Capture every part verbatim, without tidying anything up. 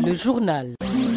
Le journal.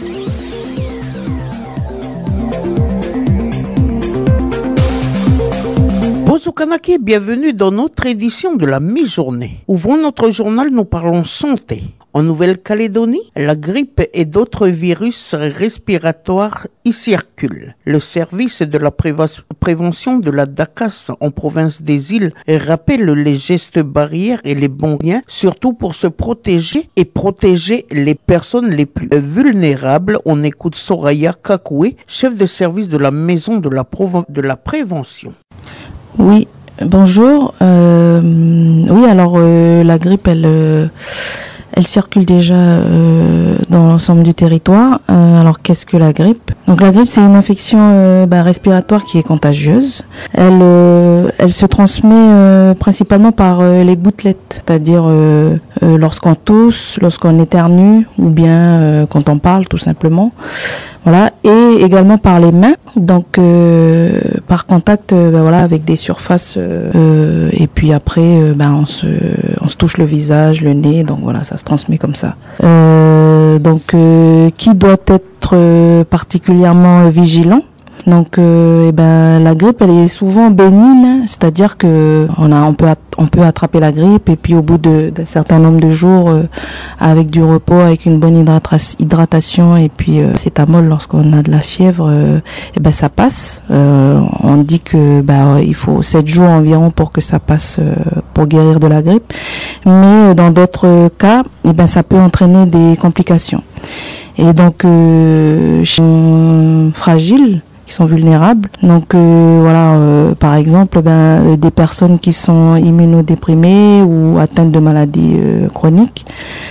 Bonjour Kanaki, bienvenue dans notre édition de la mi-journée. Ouvrons notre journal, nous parlons santé. En Nouvelle-Calédonie, la grippe et d'autres virus respiratoires y circulent. Le service de la préva- prévention de la D A C A S en province des îles rappelle les gestes barrières et les bons liens, surtout pour se protéger et protéger les personnes les plus vulnérables. On écoute Soraya Kakoué, chef de service de la maison de la, provo- de la prévention. Oui, bonjour. Euh, oui, alors euh, la grippe, elle, euh, elle circule déjà euh, dans l'ensemble du territoire. Euh, alors, qu'est-ce que la grippe ? Donc, la grippe, c'est une infection euh, bah, respiratoire qui est contagieuse. Elle, euh, elle se transmet euh, principalement par euh, les gouttelettes, c'est-à-dire euh, euh, lorsqu'on tousse, lorsqu'on éternue, ou bien euh, quand on parle, tout simplement. Voilà, et également par les mains, donc euh, par contact, euh, ben voilà, avec des surfaces, euh, et puis après, euh, ben on se, on se touche le visage, le nez, donc voilà, ça se transmet comme ça. Euh, donc, euh, qui doit être euh, particulièrement vigilant? Donc, euh, eh ben, la grippe, elle est souvent bénigne, c'est-à-dire que on a, on peut, on peut attraper la grippe et puis au bout de, d'un certain nombre de jours, euh, avec du repos, avec une bonne hydrata- hydratation et puis euh, cétamol lorsqu'on a de la fièvre, euh, eh ben ça passe. Euh, on dit que bah il faut sept jours environ pour que ça passe, euh, pour guérir de la grippe. Mais dans d'autres cas, eh ben ça peut entraîner des complications. Et donc, euh, chez les fragiles, qui sont vulnérables. Donc euh, voilà, euh, par exemple, ben des personnes qui sont immunodéprimées ou atteintes de maladies euh, chroniques,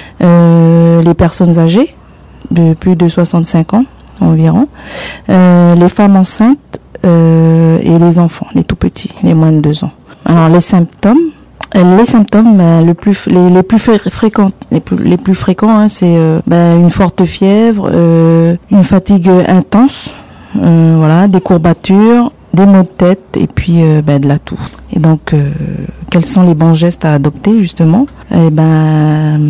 euh, les personnes âgées de plus de soixante-cinq ans environ, euh, les femmes enceintes euh, et les enfants, les tout petits, les moins de deux ans. Alors les symptômes. Les symptômes, ben, le plus, les, les plus fré- fréquents, les plus, les plus fréquents, hein, c'est euh, ben, une forte fièvre, euh, une fatigue intense. Euh, voilà, des courbatures, des maux de tête et puis euh, ben, de la toux. Et donc, euh, quels sont les bons gestes à adopter justement ? Eh ben,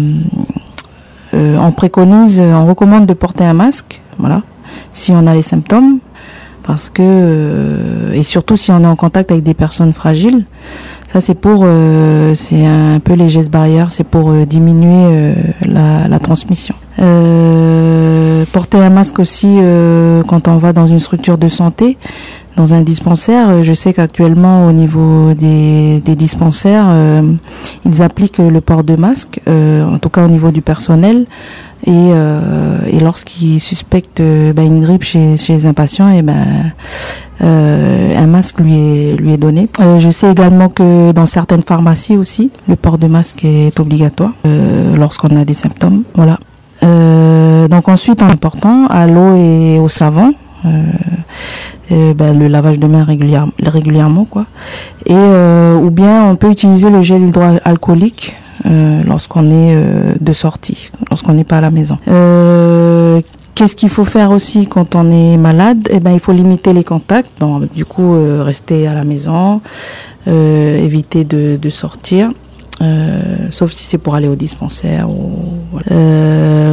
euh, on préconise, on recommande de porter un masque, voilà, si on a les symptômes, parce que euh, et surtout si on est en contact avec des personnes fragiles. Ça c'est pour, euh, c'est un peu les gestes barrières, c'est pour euh, diminuer euh, la, la transmission. Euh, porter un masque aussi euh, quand on va dans une structure de santé, dans un dispensaire. Je sais qu'actuellement au niveau des, des dispensaires, euh, ils appliquent le port de masque, euh, en tout cas au niveau du personnel. Et, euh, et lorsqu'ils suspectent euh, ben, une grippe chez, chez un patient, et ben euh, un masque lui est lui est donné. Euh, je sais également que dans certaines pharmacies aussi, le port de masque est obligatoire euh, lorsqu'on a des symptômes. Voilà. Euh, donc ensuite, important, à l'eau et au savon. Euh, euh, ben, le lavage de mains régulière, régulièrement, quoi. Et euh, ou bien on peut utiliser le gel hydroalcoolique. Euh, lorsqu'on est euh, de sortie, lorsqu'on n'est pas à la maison. Euh, qu'est-ce qu'il faut faire aussi quand on est malade ? Eh ben, il faut limiter les contacts. Donc, du coup, euh, rester à la maison, euh, éviter de, de sortir, euh, sauf si c'est pour aller au dispensaire. Ou, voilà. euh,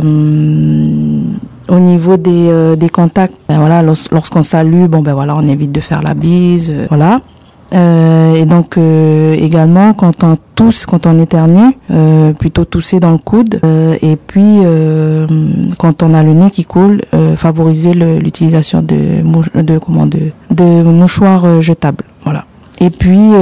au niveau des, euh, des contacts, ben voilà, lors, lorsqu'on salue, bon ben voilà, on évite de faire la bise, euh, voilà. Euh, et donc euh, également quand on tousse, quand on éternue, euh, plutôt tousser dans le coude. Euh, et puis euh, quand on a le nez qui coule, euh, favoriser le, l'utilisation de, mouche, de comment de, de mouchoirs euh, jetables. Voilà. Et puis